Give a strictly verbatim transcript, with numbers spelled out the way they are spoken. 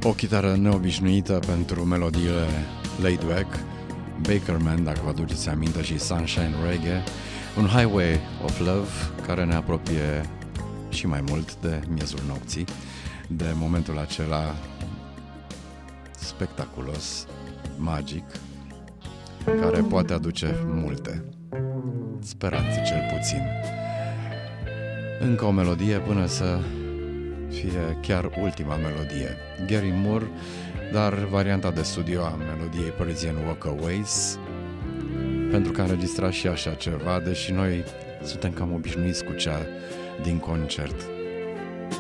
O chitară neobișnuită pentru melodiile laid back, Bakerman, dacă vă aduceți aminte, și Sunshine Reggae, un Highway of Love care ne apropie și mai mult de miezul nopții, de momentul acela spectaculos, magic, care poate aduce multe speranțe, cel puțin. Încă o melodie până să fie chiar ultima melodie. Gary Moore, dar varianta de studio a melodiei Parisian Walkaways, pentru că a înregistrat și așa ceva, deși noi suntem cam obișnuiți cu cea din concert.